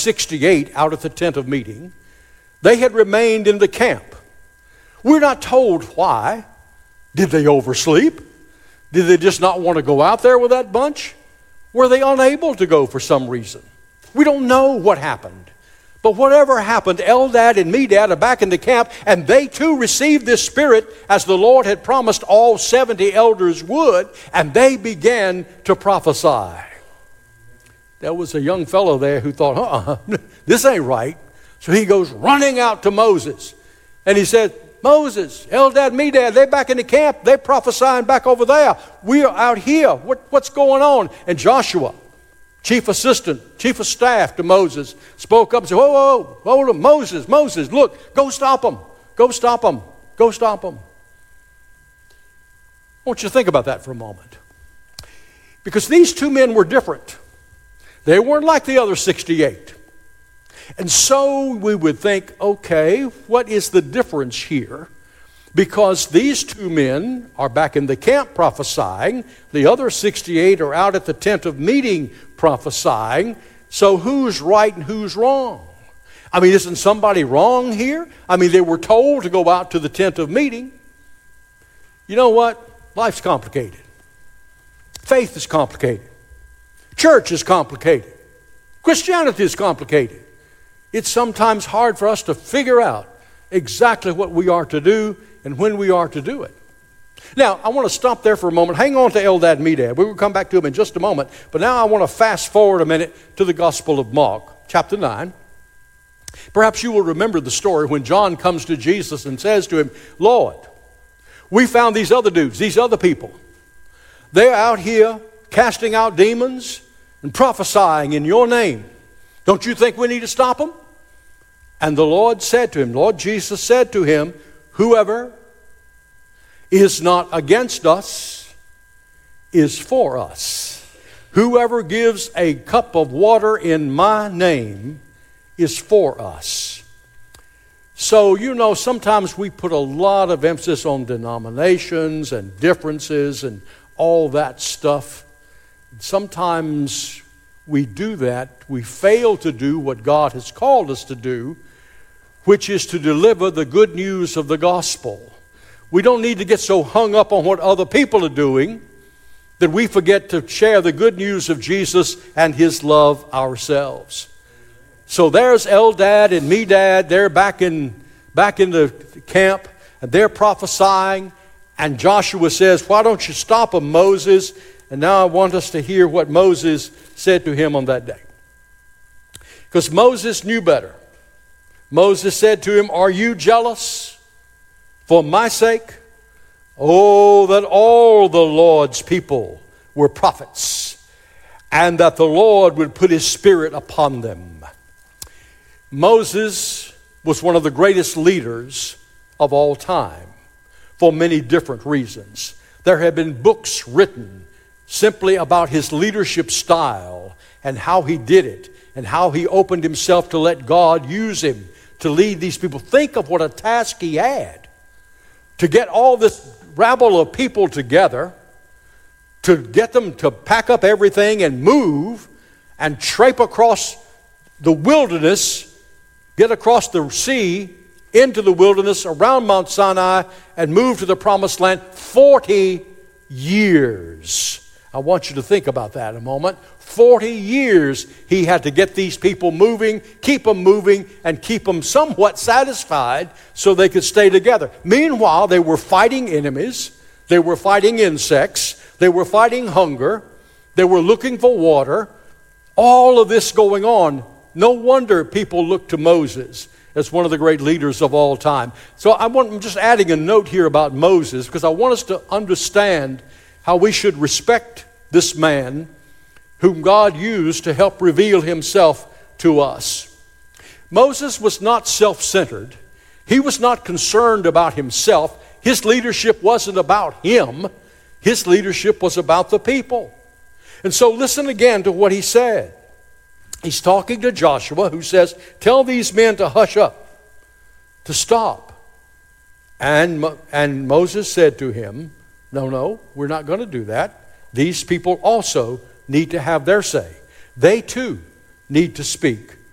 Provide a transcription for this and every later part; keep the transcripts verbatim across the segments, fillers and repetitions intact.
sixty-eight out at the tent of meeting, they had remained in the camp. We're not told why. Did they oversleep? Did they just not want to go out there with that bunch? Were they unable to go for some reason? We don't know what happened. But whatever happened, Eldad and Medad are back in the camp, and they too received this Spirit as the Lord had promised all seventy elders would, and they began to prophesy. There was a young fellow there who thought, uh-uh, this ain't right. So he goes running out to Moses, and he said, Moses, Eldad, Medad, they're back in the camp. They're prophesying back over there. We are out here. What, what's going on? And Joshua, chief assistant, chief of staff to Moses, spoke up and said, whoa, whoa, whoa, hold on, Moses, Moses, look, go stop them. Go stop them. Go stop them. I want you to think about that for a moment. Because these two men were different. They weren't like the other sixty-eight. And so we would think, okay, what is the difference here? Because these two men are back in the camp prophesying. The other sixty-eight are out at the tent of meeting prophesying. So who's right and who's wrong? I mean, isn't somebody wrong here? I mean, they were told to go out to the tent of meeting. You know what? Life's complicated. Faith is complicated. Church is complicated. Christianity is complicated. It's sometimes hard for us to figure out exactly what we are to do and when we are to do it. Now, I want to stop there for a moment. Hang on to Eldad and Medad. We will come back to them in just a moment. But now I want to fast forward a minute to the Gospel of Mark, chapter nine. Perhaps you will remember the story when John comes to Jesus and says to him, Lord, we found these other dudes, these other people. They're out here casting out demons and prophesying in your name. Don't you think we need to stop them? And the Lord said to him, Lord Jesus said to him, whoever is not against us is for us. Whoever gives a cup of water in my name is for us. So, you know, sometimes we put a lot of emphasis on denominations and differences and all that stuff. Sometimes we do that. We fail to do what God has called us to do, which is to deliver the good news of the gospel. We don't need to get so hung up on what other people are doing that we forget to share the good news of Jesus and His love ourselves. So there's Eldad and Medad. They're back in, back in the camp, and they're prophesying. And Joshua says, why don't you stop them, Moses? And now I want us to hear what Moses said to him on that day. Because Moses knew better. Moses said to him, are you jealous for my sake? Oh, that all the Lord's people were prophets, and that the Lord would put His Spirit upon them. Moses was one of the greatest leaders of all time for many different reasons. There have been books written simply about his leadership style and how he did it and how he opened himself to let God use him to lead these people. Think of what a task he had to get all this rabble of people together, to get them to pack up everything and move and trape across the wilderness, get across the sea into the wilderness around Mount Sinai and move to the promised land. forty years. I want you to think about that a moment. forty years he had to get these people moving, keep them moving, and keep them somewhat satisfied so they could stay together. Meanwhile, they were fighting enemies. They were fighting insects. They were fighting hunger. They were looking for water. All of this going on. No wonder people looked to Moses as one of the great leaders of all time. So I want, I'm just adding a note here about Moses because I want us to understand how we should respect this man whom God used to help reveal Himself to us. Moses was not self-centered. He was not concerned about himself. His leadership wasn't about him. His leadership was about the people. And so listen again to what he said. He's talking to Joshua, who says, tell these men to hush up, to stop. And, and Moses said to him, no, no, we're not going to do that. These people also need to have their say. They too need to speak.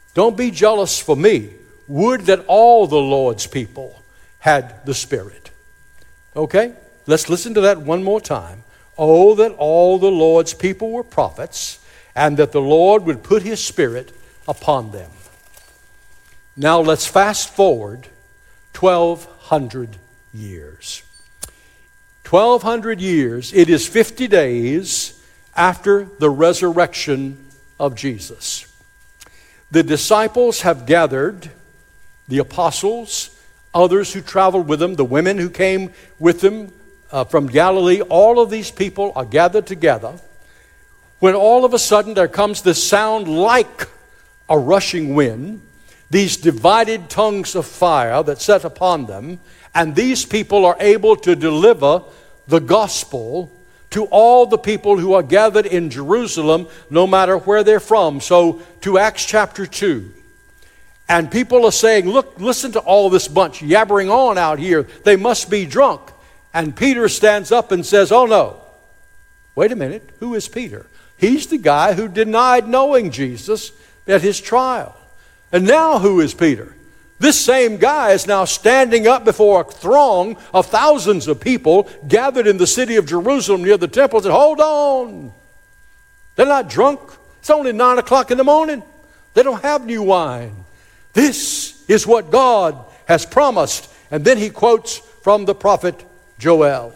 Don't be jealous for me. Would that all the Lord's people had the Spirit. Okay? Let's listen to that one more time. Oh, that all the Lord's people were prophets, and that the Lord would put His Spirit upon them. Now let's fast forward twelve hundred years. twelve hundred years, it is fifty days after the resurrection of Jesus. The disciples have gathered, the apostles, others who traveled with them, the women who came with them uh, from Galilee. All of these people are gathered together when all of a sudden there comes this sound like a rushing wind, these divided tongues of fire that set upon them, and these people are able to deliver the gospel to all the people who are gathered in Jerusalem, no matter where they're from. So to Acts chapter two. And people are saying, look, listen to all this bunch yabbering on out here. They must be drunk. And Peter stands up and says, oh no. Wait a minute, who is Peter? He's the guy who denied knowing Jesus at his trial. And now who is Peter? This same guy is now standing up before a throng of thousands of people gathered in the city of Jerusalem near the temple and said, hold on. They're not drunk. It's only nine o'clock in the morning. They don't have new wine. This is what God has promised. And then he quotes from the prophet Joel.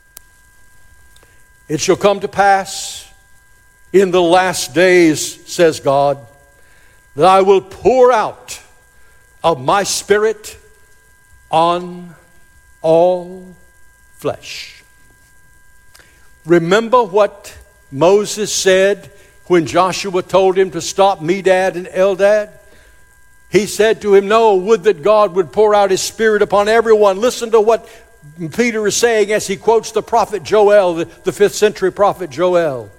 It shall come to pass in the last days, says God, that I will pour out of my Spirit on all flesh. Remember what Moses said when Joshua told him to stop Medad and Eldad? He said to him, no, would that God would pour out His Spirit upon everyone. Listen to what Peter is saying as he quotes the prophet Joel, the, the fifth century prophet Joel.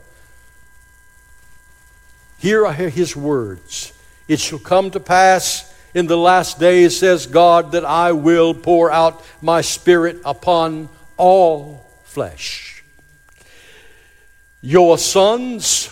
Here are his words. It shall come to pass in the last days, says God, that I will pour out my Spirit upon all flesh. Your sons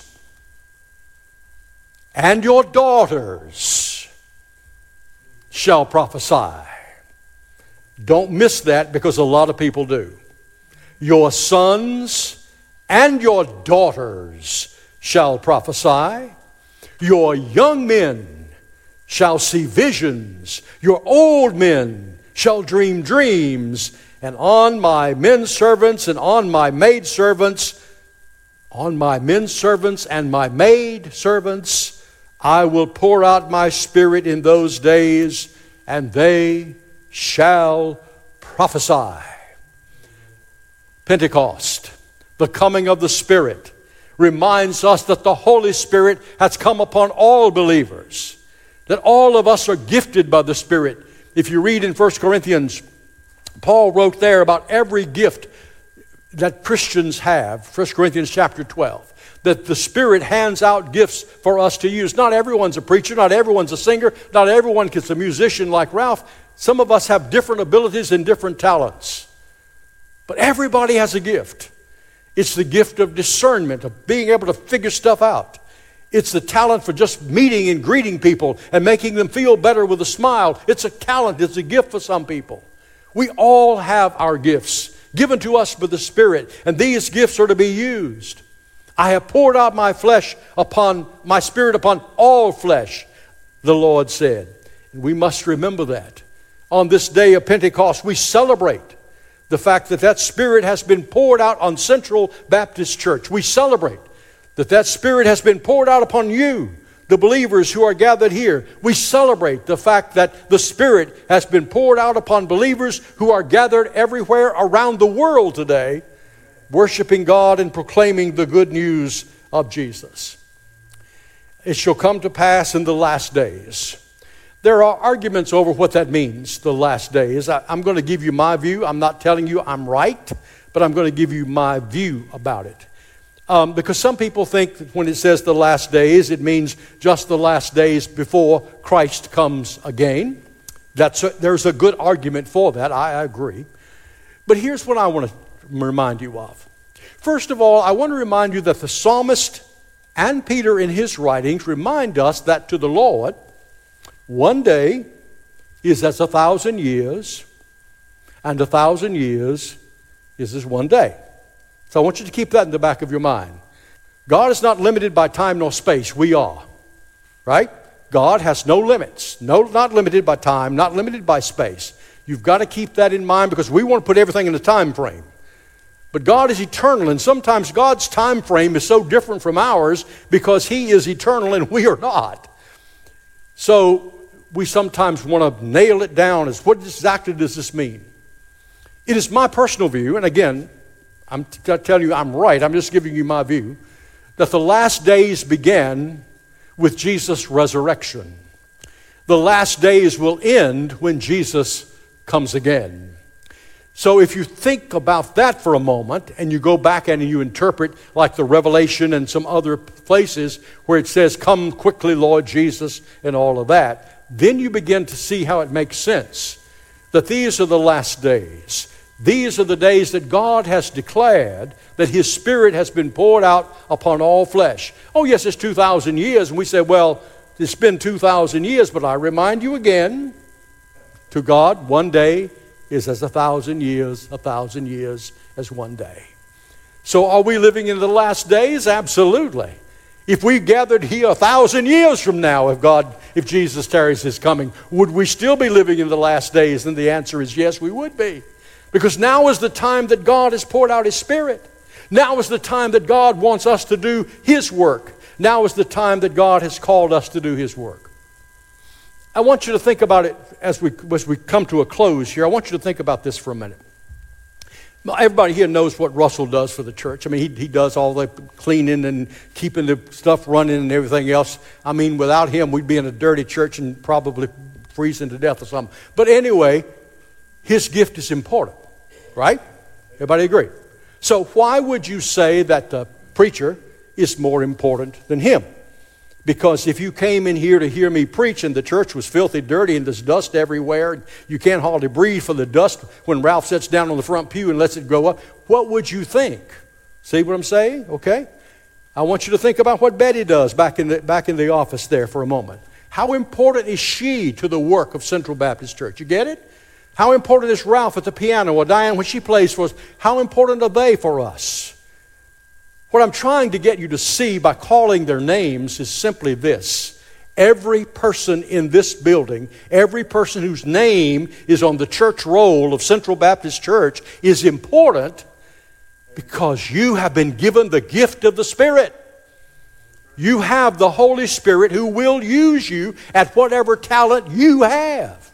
and your daughters shall prophesy. Don't miss that, because a lot of people do. Your sons and your daughters shall prophesy. Your young men shall see visions. Your old men shall dream dreams. And on my men servants and on my maid servants, on my men servants and my maid servants, I will pour out my Spirit in those days, and they shall prophesy. Pentecost, the coming of the Spirit, reminds us that the Holy Spirit has come upon all believers. That all of us are gifted by the Spirit. If you read in First Corinthians, Paul wrote there about every gift that Christians have, First Corinthians chapter twelve, that the Spirit hands out gifts for us to use. Not everyone's a preacher, not everyone's a singer, not everyone is a musician like Ralph. Some of us have different abilities and different talents. But everybody has a gift. It's the gift of discernment, of being able to figure stuff out. It's the talent for just meeting and greeting people and making them feel better with a smile. It's a talent. It's a gift for some people. We all have our gifts given to us by the Spirit, and these gifts are to be used. I have poured out my flesh upon, my Spirit upon all flesh, the Lord said. And we must remember that. On this day of Pentecost, we celebrate the fact that that Spirit has been poured out on Central Baptist Church. We celebrate that that Spirit has been poured out upon you, the believers who are gathered here. We celebrate the fact that the Spirit has been poured out upon believers who are gathered everywhere around the world today, worshiping God and proclaiming the good news of Jesus. It shall come to pass in the last days. There are arguments over what that means, the last days. I, I'm going to give you my view. I'm not telling you I'm right, but I'm going to give you my view about it. Um, because some people think that when it says the last days, it means just the last days before Christ comes again. That's a, there's a good argument for that. I agree. But here's what I want to remind you of. First of all, I want to remind you that the psalmist and Peter in his writings remind us that to the Lord, One day is as a thousand years, and a thousand years is as one day. So I want you to keep that in the back of your mind. God is not limited by time nor space. We are. Right? God has no limits. No, not limited by time, not limited by space. You've got to keep that in mind because we want to put everything in a time frame. But God is eternal, and sometimes God's time frame is so different from ours because He is eternal and we are not. So we sometimes want to nail it down as what exactly does this mean? It is my personal view, and again, I'm t- telling you I'm right, I'm just giving you my view, that the last days began with Jesus' resurrection. The last days will end when Jesus comes again. So if you think about that for a moment and you go back and you interpret like the Revelation and some other places where it says, "Come quickly, Lord Jesus," and all of that, then you begin to see how it makes sense that these are the last days. These are the days that God has declared that His Spirit has been poured out upon all flesh. Oh yes, it's two thousand years, and we say, well, it's been two thousand years, but I remind you again, to God, one day is as a thousand years, a thousand years as one day. So are we living in the last days? Absolutely. If we gathered here a thousand years from now, if God, if Jesus tarries His coming, would we still be living in the last days? And the answer is yes, we would be. Because now is the time that God has poured out His Spirit. Now is the time that God wants us to do His work. Now is the time that God has called us to do His work. I want you to think about it as we, as we come to a close here. I want you to think about this for a minute. Everybody here knows what Russell does for the church. I mean, he, he does all the cleaning and keeping the stuff running and everything else. I mean, without him, we'd be in a dirty church and probably freezing to death or something. But anyway, his gift is important, right? Everybody agree? So why would you say that the preacher is more important than him? Because if you came in here to hear me preach and the church was filthy dirty and there's dust everywhere and you can't hardly breathe for the dust when Ralph sits down on the front pew and lets it go up, what would you think? See what I'm saying? Okay? I want you to think about what Betty does back in the, back in the office there for a moment. How important is she to the work of Central Baptist Church? You get it? How important is Ralph at the piano or Diane when she plays for us? How important are they for us? What I'm trying to get you to see by calling their names is simply this. Every person in this building, every person whose name is on the church roll of Central Baptist Church is important because you have been given the gift of the Spirit. You have the Holy Spirit who will use you at whatever talent you have.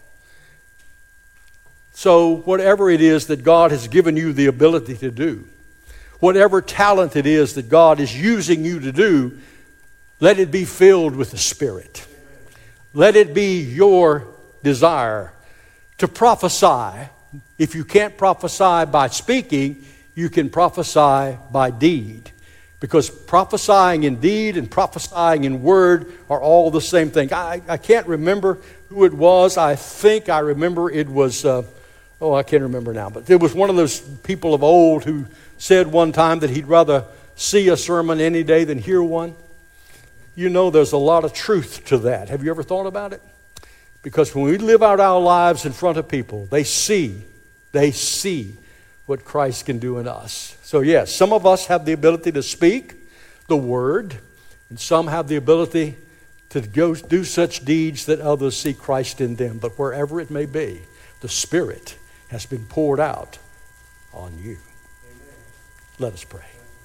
So whatever it is that God has given you the ability to do, whatever talent it is that God is using you to do, let it be filled with the Spirit. Let it be your desire to prophesy. If you can't prophesy by speaking, you can prophesy by deed. Because prophesying in deed and prophesying in word are all the same thing. I, I can't remember who it was. I think I remember it was, uh, oh, I can't remember now. But it was one of those people of old who said one time that he'd rather see a sermon any day than hear one. You know there's a lot of truth to that. Have you ever thought about it? Because when we live out our lives in front of people, they see, they see what Christ can do in us. So yes, some of us have the ability to speak the word, and some have the ability to go do such deeds that others see Christ in them. But wherever it may be, the Spirit has been poured out on you. Let us pray.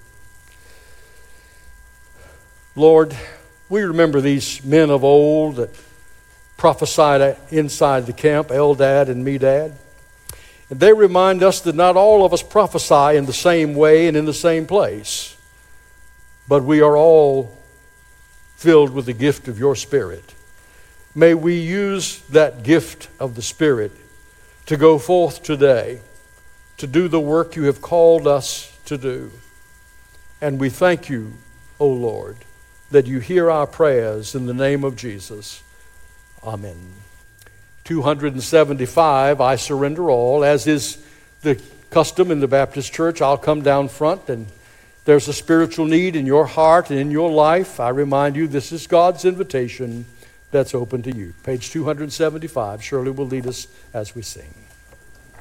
Lord, we remember these men of old that prophesied inside the camp, Eldad and Medad. And they remind us that not all of us prophesy in the same way and in the same place, but we are all filled with the gift of your Spirit. May we use that gift of the Spirit to go forth today to do the work you have called us to do. And we thank you, O Lord, that you hear our prayers in the name of Jesus. Amen. two hundred seventy-five, I surrender all. As is the custom in the Baptist church, I'll come down front, and there's a spiritual need in your heart and in your life. I remind you, this is God's invitation that's open to you. Page two seventy-five. Shirley will lead us as we sing.